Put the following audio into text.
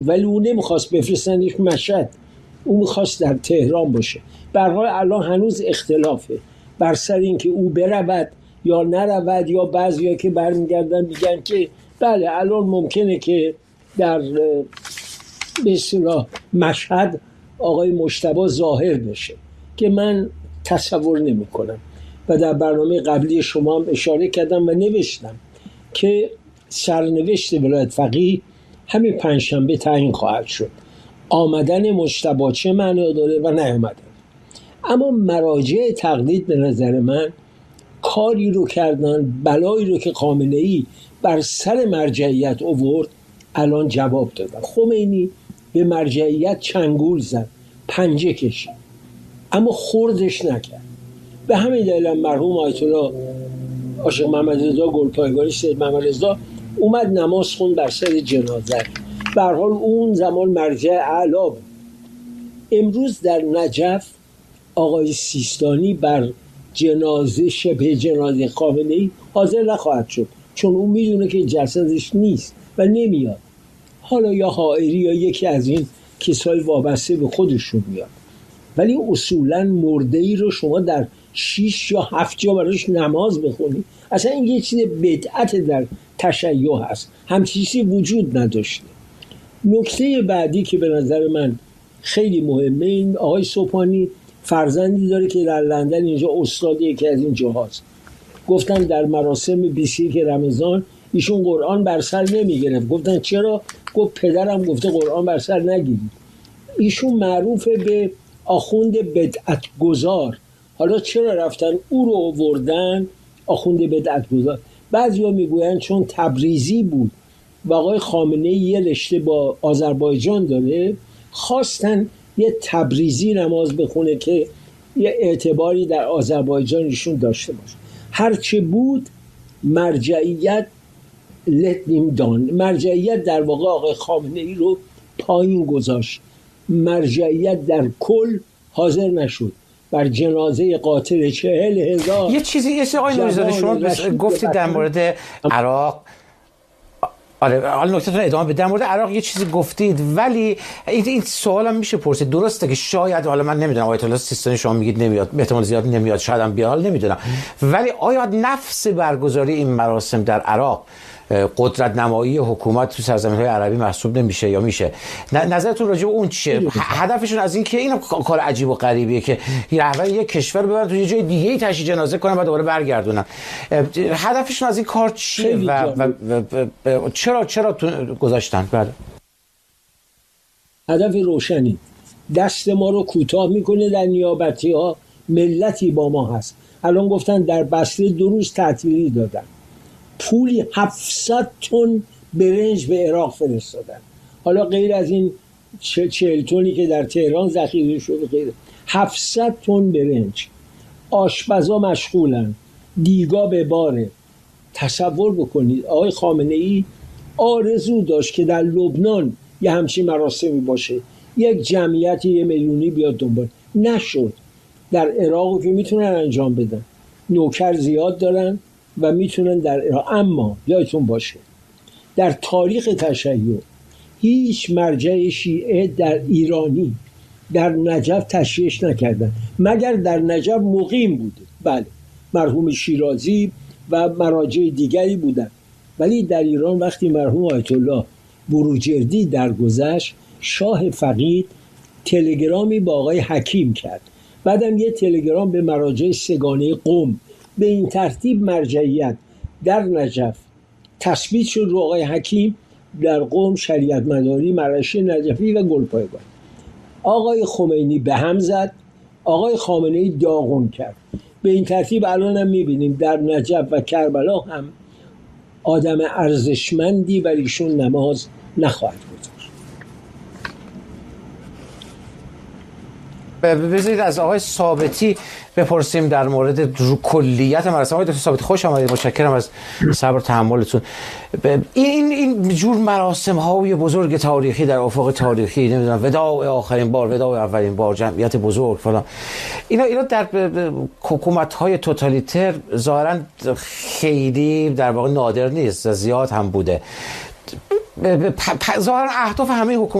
ولی اون نمیخواست بفرستنش مشهد، اون میخواست در تهران باشه. به هر حال الان هنوز اختلافه بر سر این که او برود یا نرود، یا بعضیا که برمیگردن میگن که بله الان ممکنه که در به اصطلاح مشهد آقای مجتبی ظاهر بشه که من تصور نمی کنم. و در برنامه قبلی شما هم اشاره کردم و نوشتم که سرنوشت ولایت فقیه همین پنجشنبه تعیین خواهد شد. آمدن مجتبی چه معنی داره و نیامدن. اما مراجع تقلید به نظر من کاری رو کردن، بلایی رو که خامنه‌ای بر سر مرجعیت آورد الان جواب دادن. خمینی به مرجعیت چنگول زد، پنجه کشید، اما خوردش نکرد. به همین دلیل مرحوم آیت الله عاشق محمد رضا گلپایگانی، سید محمد رضا اومد نماز خوند بر سر جنازه. به هر حال اون زمان مرجع اعلی بود. امروز در نجف آقای سیستانی بر جنازه، شبه جنازه خامنه‌ای حاضر نخواهد شد، چون اون میدونه که جسدش نیست و نمیاد. حالا یا حائری یا یکی از این کسای وابسته به خودشون میاد. ولی اصولا مرده‌ای رو شما در 6 یا 7 جا براش نماز بخونی، اصلا این یه چیز بدعت در تشیع هست، همچین چیزی وجود نداشته. نکته بعدی که به نظر من خیلی مهمه، این آقای سوپانی فرزندی داره که در لندن اینجا استاد یکی از این جاهاست. گفتن در مراسم 21 رمضان ایشون قرآن بر سر نمیگرفت. گفتن چرا؟ گفت پدرم گفته قرآن بر سر نگیرید. ایشون معروفه به آخوند بدعت گذار. حالا چرا رفتن او رو آوردن آخوند بدعت گذار؟ بعضیا میگوین چون تبریزی بود و آقای خامنه‌ای یه رشته با آذربایجان داره، خواستن یه تبریزی نماز بخونه که یه اعتباری در آذربایجان ایشون داشته باشه. هرچه بود مرجعیت مرجعیت در واقع آقای خامنه‌ای رو پایین گذاشت. مرجعیت در کل حاضر نشد بر جنازه قاتل 40,000. یه چیزی آقای نوری‌زاده شما گفتید در مورد عراق. آره حالا نکته‌تون ادامه بدید. در مورد عراق یه چیزی گفتید، ولی این سوالم میشه پرسید. درسته که شاید، حالا من نمیدونم، آیت الله سیستانی شما میگید نمیاد، به احتمال زیاد نمیاد، شاید هم بیاد، نمیدونم، ولی آیا نفس برگزاری این مراسم در عراق قدرت نمایی حکومت تو سرزمین‌های عربی محسوب نمیشه یا میشه؟ نظرتون راجع به اون چیه؟ هدفشون از این که این کار عجیب و غریبیه که رهبر یک کشور ببرن تو یه جای دیگه‌ای تشییع جنازه کنن بعد دوباره برگردونن. هدفشون از این کار چیه و چرا گذاشتن؟ بله، هدف روشنی، دست ما رو کوتاه میکنه در نیابتی‌ها. ملتی با ما هست. الان گفتن در بسته 2 روز تعطیلی دادن، پولی 700 تن برنج به عراق فرستادن. حالا غیر از این 40 تنی که در تهران ذخیره شده، غیر 700 تن برنج. آشپزا مشغولن، دیگا به باره. تصور بکنید آقای خامنه‌ای آرزو داشت که در لبنان یه همچین مراسمی باشه، یک جمعیت 1 میلیونی بیاد دنبال. نشد. در عراق که میتونن انجام بدن، نوکر زیاد دارن و میتونن در عراق. اما یادتون باشه در تاریخ تشیع هیچ مرجع شیعه در ایرانی در نجف تشییعش نکردن، مگر در نجف مقیم بوده. بله، مرحوم شیرازی و مراجع دیگری بودن، ولی در ایران وقتی مرحوم آیت الله بروجردی درگذشت، شاه فقید تلگرامی با آقای حکیم کرد، بعدم یه تلگرام به مراجع سگانه قم. به این ترتیب مرجعیت در نجف تثبیت شد رو آقای حکیم، در قم شریعت مداری، مرعشی نجفی و گلپایگانی. آقای خمینی به هم زد، آقای خامنه‌ای داغون کرد. به این ترتیب الان هم میبینیم در نجف و کربلا هم آدم ارزشمندی بر ایشون نماز نخواهد گذاشت. بذارید از آقای ثابتی بپرسیم در مورد کلیت مراسم. آقای دکتر ثابتی خوش آمدید، متشکرم از صبر و تحملتون. این جور مراسم های بزرگ تاریخی در افق تاریخی، نمیدونم وداع آخرین بار، وداع اولین بار، جمعیت بزرگ فلان، اینا در حکومت های توتالیتر ظاهرا خیلی در واقع نادر نیست، زیاد هم بوده. ظاهرا اهداف همه حکومت